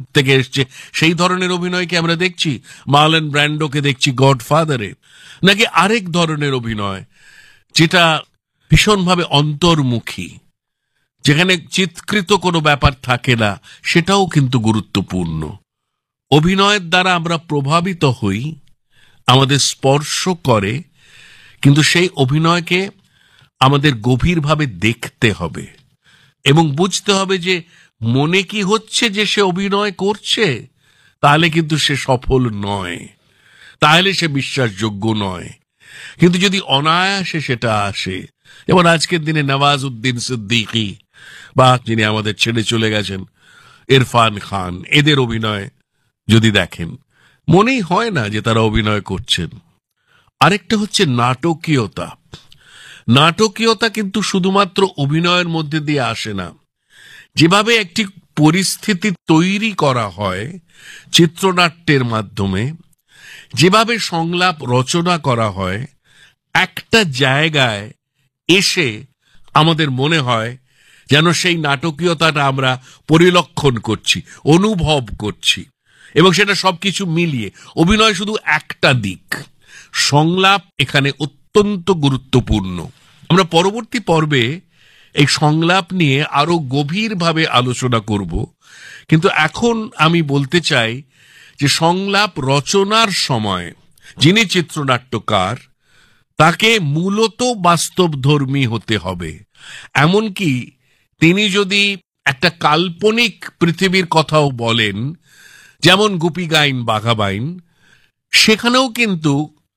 থেকে এসছে, সেই ধরনের অভিনয়কে আমরা দেখছি? মার্লন ব্র্যান্ডোকে দেখছি গডফাদারে, নাকি আরেক ধরনের অভিনয় যেটা ভীষণভাবে অন্তর্মুখী, যেখানে চিৎকৃত কোনো ব্যাপার থাকে না? সেটাও কিন্তু গুরুত্বপূর্ণ। অভিনয়ের দ্বারা আমরা প্রভাবিত হই, আমাদের স্পর্শ করে, কিন্তু সেই অভিনয়কে আমাদের গভীরভাবে দেখতে হবে এবং বুঝতে হবে যে মনে কি হচ্ছে যে সে অভিনয় করছে। তাহলে কিন্তু সে সফল নয়, তাহলে সে বিশ্বাসযোগ্য নয়। কিন্তু যদি অনায়াসে সেটা আসে, যেমন আজকের দিনে নওয়াজউদ্দিন সিদ্দিকী বা যিনি আমাদের ছেড়ে চলে গেছেন ইরফান খান, এদের অভিনয় যদি দেখেন, মনেই হয় না যে তারা অভিনয় করছেন। আরেকটা হচ্ছে নাটকীয়তা। নাটকীয়তা কিন্তু শুধুমাত্র অভিনয়ের মধ্যে দিয়ে আসে না। যেভাবে একটি পরিস্থিতি তৈরি করা হয় চিত্রনাট্যের মাধ্যমে, যেভাবে সংলাপ রচনা করা হয়, একটা জায়গায় এসে আমাদের মনে হয় যেন সেই নাটকীয়তাটা আমরা পরিলক্ষণ করছি, অনুভব করছি, এবং সেটা সবকিছু মিলিয়ে। অভিনয় শুধু একটা দিক, সংলাপ এখানে অত্যন্ত গুরুত্বপূর্ণ। আমরা পরবর্তী পর্বে এই সংলাপ নিয়ে আরো গভীরভাবে আলোচনা করব, কিন্তু এখন আমি বলতে চাই যে সংলাপ রচনার সময় যিনি চিত্রনাট্যকার, তাকে মূলত বাস্তবধর্মী হতে হবে। এমনকি তিনি যদি একটা কাল্পনিক পৃথিবীর কথাও বলেন, যেমন গুপি গাইন বাঘা বাইন, সেখানেও কিন্তু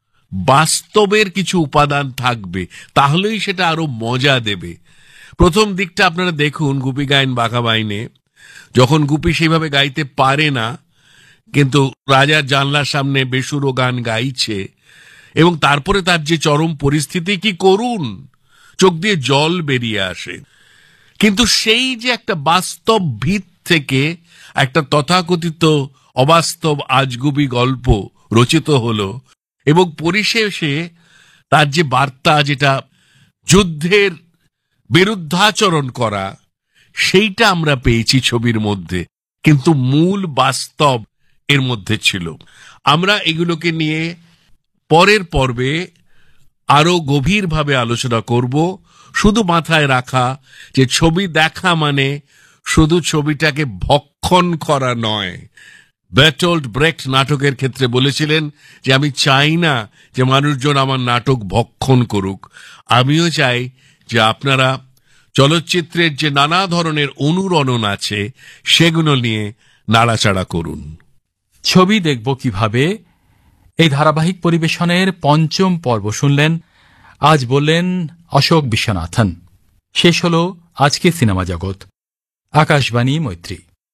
বাস্তবের কিছু উপাদান থাকবে, তাহলেই সেটা আরো মজা দেবে। প্রথম দিকটা আপনারা দেখুন গুপি গাইন বাঘা বাইনে, যখন গুপি সেইভাবে গাইতে পারে না, কিন্তু রাজার জানলার সামনে বেসুরো গান গাইছে, এবং তারপরে তার যে চরম পরিস্থিতি, কি করুন, চোখ দিয়ে জল বেরিয়ে আসে। কিন্তু সেই যে একটা বাস্তব ভিত থেকে একটা তথাকথিত অবাস্তব আজগুবি গল্প রচিত হলো, এবং পরিশেষে তার যে বার্তা, যেটা যুদ্ধের বিরুদ্ধাচরণ করা, সেইটা আমরা পেয়েছি ছবির মধ্যে, কিন্তু মূল বাস্তব এর মধ্যে ছিল। আমরা এগুলোকে নিয়ে পরের পর্বে আরো গভীরভাবে আলোচনা করব। শুধু মাথায় রাখা যে ছবি দেখা মানে শুধু ছবিটাকে ভক্ষণ করা নয়। বের্টোল্ট ব্রেখট নাটকের ক্ষেত্রে বলেছিলেন যে আমি চাই না যে মানুষজন আমার নাটক ভক্ষণ করুক, আমিও চাই যে আপনারা চলচ্চিত্রের যে নানা ধরনের অনুরণন আছে সেগুলো নিয়ে নাড়াচাড়া করুন। ছবি দেখব কিভাবে, এই ধারাবাহিক পরিবেশনের পঞ্চম পর্ব শুনলেন। আজ বললেন অশোক বিশ্বনাথন। শেষ হল আজকে সিনেমা জগৎ। আকাশবাণী মৈত্রী।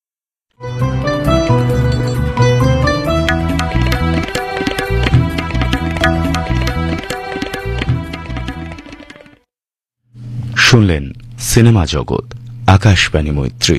শুনলেন সিনেমা জগৎ, আকাশবাণী মৈত্রী।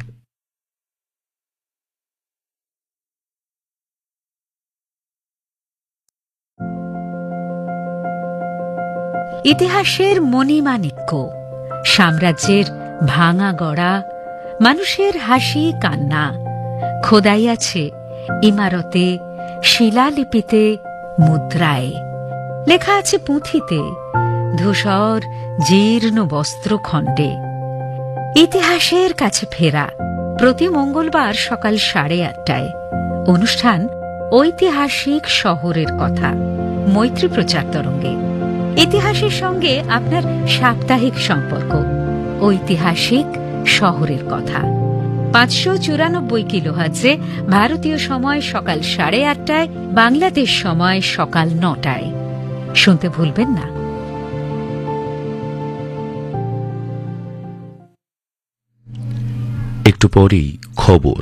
ইতিহাসের মণিমাণিক্য, সাম্রাজ্যের ভাঙা গড়া, মানুষের হাসি কান্না খোদাই আছে ইমারতে, শিলালিপিতে, মুদ্রায়। লেখা আছে পুঁথিতে, ধূসর জীর্ণ বস্ত্রখণ্ডে। ইতিহাসের কাছে ফেরা প্রতি মঙ্গলবার সকাল 8:30টায়। অনুষ্ঠান ঐতিহাসিক শহরের কথা, মৈত্রী প্রচার তরঙ্গে। ইতিহাসের সঙ্গে আপনার সাপ্তাহিক সম্পর্ক, ঐতিহাসিক শহরের কথা। 594 কিলোহার্টজে ভারতীয় সময় সকাল 8:30টায়, বাংলাদেশ সময় সকাল 9টায়। শুনতে ভুলবেন না। একটু পরেই খবর।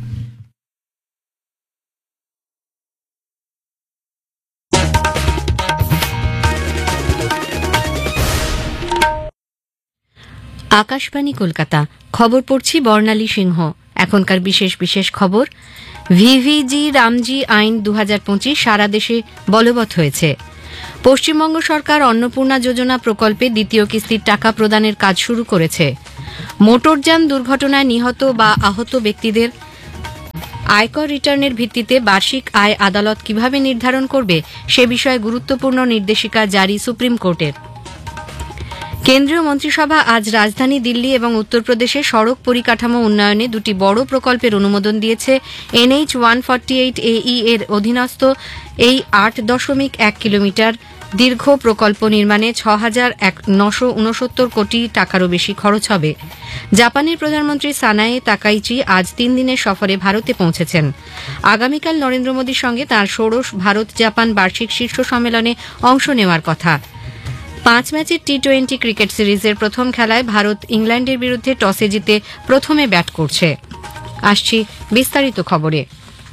আকাশবাণী কলকাতা, খবর পড়ছি বর্ণালী সিংহ। এখনকার বিশেষ বিশেষ খবর। ভিভিজি রামজি আইন 2025 সারা দেশে বলবৎ হয়েছে। পশ্চিমবঙ্গ সরকার অন্নপূর্ণা যোজনা প্রকল্পে দ্বিতীয় কিস্তির টাকা প্রদানের কাজ শুরু করেছে। মোটরযান দুর্ঘটনায় নিহত বা আহত ব্যক্তিদের আয়কর রিটার্নের ভিত্তিতে বার্ষিক আয় আদালত কিভাবে নির্ধারণ করবে সে বিষয়ে গুরুত্বপূর্ণ নির্দেশিকা জারি সুপ্রিম কোর্টের। কেন্দ্রীয় মন্ত্রিসভা আজ রাজধানী দিল্লি এবং উত্তরপ্রদেশে সড়ক পরিকাঠামো উন্নয়নে দুটি বড় প্রকল্পের অনুমোদন দিয়েছে। NH 148AE এর অধীনস্থ এই 8.1 কিলোমিটার দীর্ঘ প্রকল্প নির্মাণে 6,969 কোটি টাকারও বেশি খরচ হবে। জাপানের প্রধানমন্ত্রী সানায়ে তাকাইচি আজ 3 দিনের সফরে ভারতে পৌঁছেছেন। আগামীকাল নরেন্দ্র মোদীর সঙ্গে তাঁর ষোড়শ ভারত জাপান বার্ষিক শীর্ষ সম্মেলনে অংশ নেওয়ার কথা। 5 ম্যাচের টি-20 ক্রিকেট সিরিজের প্রথম খেলায় ভারত ইংল্যান্ডের বিরুদ্ধে টসে জিতে প্রথমে ব্যাট করছে। আসছি বিস্তারিত খবরে।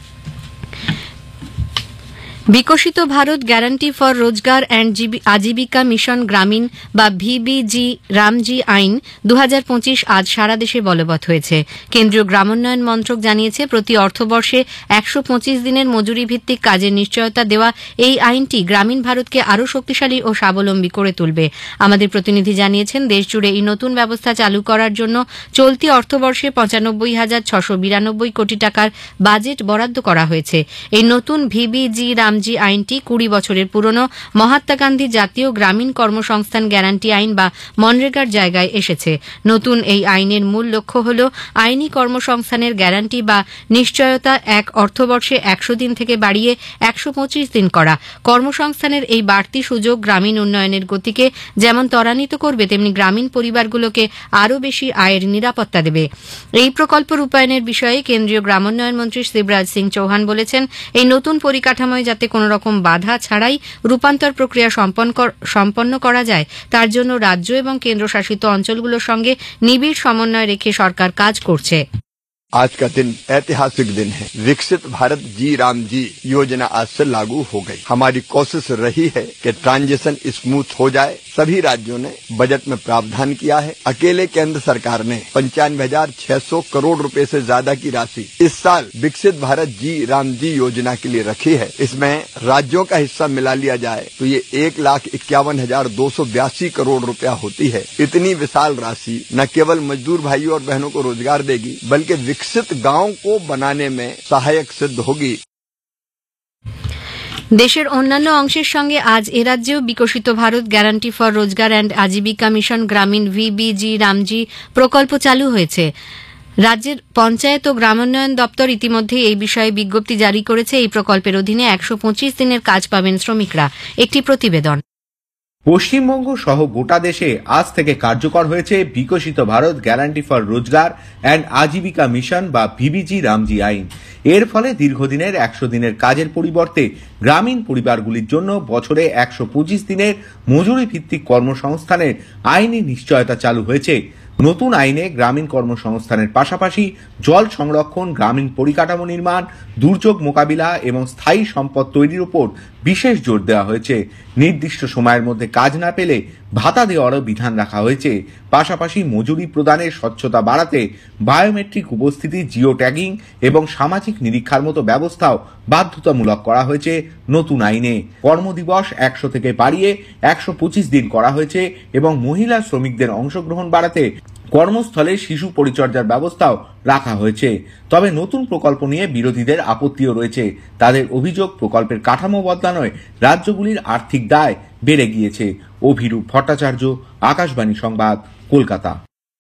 বিকশিত ভারত গ্যারান্টি ফর রোজগার অ্যান্ড আজীবিকা মিশন গ্রামীণ বা ভিবিজি রামজি আইন 2025 আজ সারা দেশে বলবৎ হয়েছে। কেন্দ্রীয় গ্রামোন্নয়ন মন্ত্রক জানিয়েছে, প্রতি অর্থবর্ষে 125 দিনের মজুরি ভিত্তিক কাজের নিশ্চয়তা দেওয়া এই আইনটি গ্রামীণ ভারতকে আরও শক্তিশালী ও স্বাবলম্বী করে তুলবে। আমাদের প্রতিনিধি জানিয়েছেন, দেশজুড়ে এই নতুন ব্যবস্থা চালু করার জন্য চলতি অর্থবর্ষে 95,692 কোটি টাকার বাজেট বরাদ্দ করা হয়েছে। এই নতুন ভিবিজি রামজি আইনটি 20 বছরের পুরনো মহাত্মা গান্ধী জাতীয় গ্রামীণ কর্মসংস্থান গ্যারান্টি আইন বা মনরেগার জায়গায় এসেছে। নতুন এই আইনের মূল লক্ষ্য হল আইনি কর্মসংস্থানের গ্যারান্টি বা নিশ্চয়তা এক অর্থবর্ষে 100 দিন থেকে বাড়িয়ে 125 দিন করা। কর্মসংস্থানের এই বাড়তি সুযোগ গ্রামীণ উন্নয়নের গতিকে যেমন ত্বরান্বিত করবে, তেমনি গ্রামীণ পরিবারগুলোকে আরও বেশি আয়ের নিরাপত্তা দেবে। এই প্রকল্প রূপায়ণের বিষয়ে কেন্দ্রীয় গ্রামোন্নয়ন মন্ত্রী শিবরাজ সিং চৌহান বলেছেন, এই নতুন পরিকাঠামোয় যাতে কোন রকম বাধা ছাড়াই রূপান্তর প্রক্রিয়া সম্পন্ন করা যায়, তার জন্য রাজ্য এবং কেন্দ্রশাসিত অঞ্চলগুলোর সঙ্গে নিবিড় সমন্বয় রেখে সরকার কাজ করছে। आज का दिन ऐतिहासिक दिन है। विकसित भारत जी राम जी योजना आज से लागू हो गई। हमारी कोशिश रही है कि ट्रांजिशन स्मूथ हो जाए। सभी राज्यों ने बजट में प्रावधान किया है। अकेले केंद्र सरकार ने 95,600 करोड़ रुपए से ज्यादा की राशि इस साल विकसित भारत जी राम जी योजना के लिए रखी है। इसमें राज्यों का हिस्सा मिला लिया जाए तो ये 1,51,282 करोड़ रुपया होती है। इतनी विशाल राशि न केवल मजदूर भाइयों और बहनों को रोजगार देगी, बल्कि विकसित गांव को बनाने में सहायक सिद्ध होगी। দেশের অন্যান্য অংশের সঙ্গে আজ এ রাজ্যেও বিকশিত ভারত গ্যারান্টি ফর রোজগার অ্যান্ড আজীবিকা মিশন গ্রামীণ ভিবিজি রামজি প্রকল্প চালু হয়েছে। রাজ্যের পঞ্চায়েত ও গ্রামোন্নয়ন দপ্তর ইতিমধ্যে এই বিষয়ে বিজ্ঞপ্তি জারি করেছে। এই প্রকল্পের অধীনে 125 দিনের কাজ পাবেন শ্রমিকরা। একটি প্রতিবেদন। পশ্চিমবঙ্গ সহ গোটা দেশে আজ থেকে কার্যকর হয়েছে বিকশিত ভারত গ্যারান্টি ফর রোজগার অ্যান্ড আজীবিকা মিশন বা ভিবিজি রামজি আইন। এর ফলে দীর্ঘদিনের 100 দিনের কাজের পরিবর্তে গ্রামীণ পরিবারগুলির জন্য বছরে 125 দিনের মজুরি ভিত্তিক কর্মসংস্থানের আইনি নিশ্চয়তা চালু হয়েছে। নতুন আইনে গ্রামীণ কর্মসংস্থানের পাশাপাশি জল সংরক্ষণ, গ্রামীণ পরিকাঠামো নির্মাণ, দুর্যোগ মোকাবিলা এবং স্থায়ী সম্পদ তৈরির উপর বিশেষ জোর দেওয়া হয়েছে। নির্দিষ্ট সময়ের মধ্যে কাজ না পেলে ভাতা দেওয়ারও বিধান রাখা হয়েছে। পাশাপাশি মজুরি প্রদানের স্বচ্ছতা বাড়াতে বায়োমেট্রিক উপস্থিতি, জিও ট্যাগিং এবং সামাজিক নিরীক্ষার মতো ব্যবস্থাও বাধ্যতামূলক করা হয়েছে নতুন আইনে। কর্মদিবস 100 থেকে বাড়িয়ে 125 দিন করা হয়েছে এবং মহিলা শ্রমিকদের অংশগ্রহণ বাড়াতে কর্মস্থলে শিশু পরিচর্যার ব্যবস্থাও রাখা হয়েছে। তবে নতুন প্রকল্প নিয়ে বিরোধীদের আপত্তিও রয়েছে। তাদের অভিযোগ, প্রকল্পের কাঠামো বদলানোয় রাজ্যগুলির আর্থিক দায় বেড়ে গিয়েছে। অভিরূপ ভট্টাচার্য, আকাশবাণী সংবাদ, কলকাতা।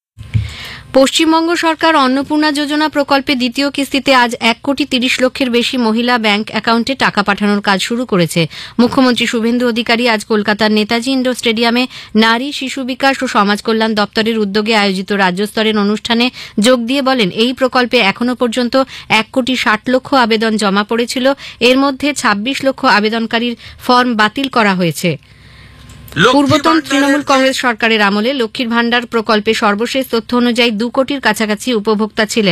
পশ্চিমবঙ্গ সরকার অন্নপূর্ণা যোজনা প্রকল্পে দ্বিতীয় কিস্তিতে আজ 1,30,00,000-এর বেশি মহিলা ব্যাংক অ্যাকাউন্টে টাকা পাঠানোর কাজ শুরু করেছে। মুখ্যমন্ত্রী শুভেন্দু অধিকারী আজ কলকাতার নেতাজি ইন্ডোর স্টেডিয়ামে নারী, শিশু বিকাশ ও সমাজ কল্যাণ দপ্তরের উদ্যোগে আয়োজিত রাজ্যস্তরের অনুষ্ঠানে যোগ দিয়ে বলেন, এই প্রকল্পে এখনো পর্যন্ত 1,60,00,000 আবেদন জমা পড়েছিল। এর মধ্যে 26 লক্ষ আবেদনকারীর ফর্ম বাতিল করা হয়েছে। পূর্বতন তৃণমূল কংগ্রেস সরকারের আমলে লক্ষ্মীর ভাণ্ডার প্রকল্পে সর্বশেষ তথ্য অনুযায়ী 2 কোটির কাছাকাছি উপভোক্তা ছিলেন।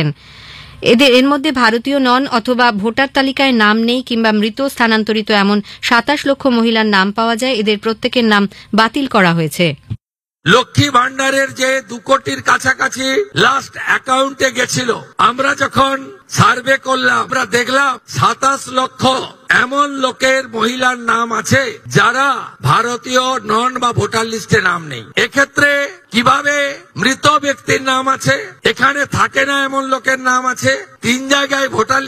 এর মধ্যে ভারতীয় নন অথবা ভোটার তালিকায় নাম নেই কিংবা মৃত, স্থানান্তরিত এমন 27 লক্ষ মহিলার নাম পাওয়া যায়। এদের প্রত্যেকের নাম বাতিল করা হয়েছে। লক্ষ্মী ভান্ডারের যে 2 কোটির কাছাকাছি লাস্ট অ্যাকাউন্টে গেছিল, আমরা যখন সার্ভে করলাম আমরা দেখলাম 27 লক্ষ এমন লোকের মহিলার নাম আছে যারা ভারতীয় নন বা ভোটার লিস্টে নাম নেই। এক্ষেত্রে কিভাবে মৃত ব্যক্তির নাম আছে, এখানে থাকে না এমন লোকের নাম আছে, 3 জায়গায় ভোটার